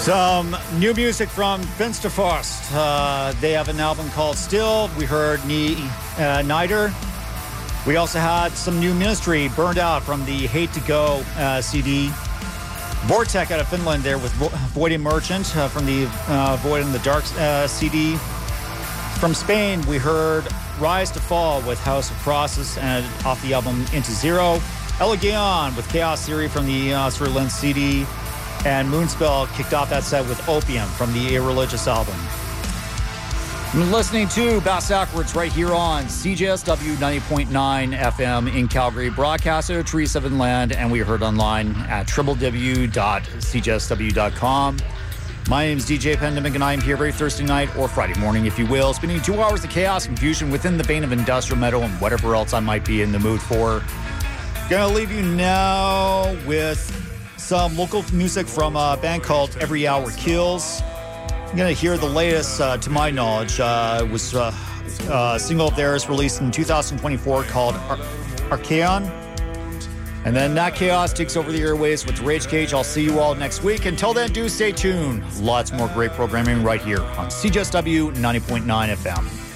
Some new music from Finsterfrost. They have an album called Still. We heard Nider. We also had some new Ministry, Burned Out, from the Hate to Go CD. Vortek out of Finland there with Void and Merchant from the Void in the Dark CD. From Spain, we heard Rise to Fall with House of Process and off the album Into Zero. Elegion with Chaos Theory from the Sir Lynn CD. And Moonspell kicked off that set with Opium from the Irreligious album. You're listening to Bass Backwards right here on CJSW 90.9 FM in Calgary, broadcasted at Trees of Inland, and we heard online at www.cjsw.com. My name is DJ Pandemic, and I am here every Thursday night or Friday morning, if you will, spending 2 hours of chaos and confusion within the vein of industrial metal and whatever else I might be in the mood for. Gonna leave you now with some local music from a band called Every Hour Kills. You're going to hear the latest, to my knowledge. It was a single of theirs released in 2024 called Archaeon. And then Nat Chaos takes over the airways with Rage Cage. I'll see you all next week. Until then, do stay tuned. Lots more great programming right here on CJSW 90.9 FM.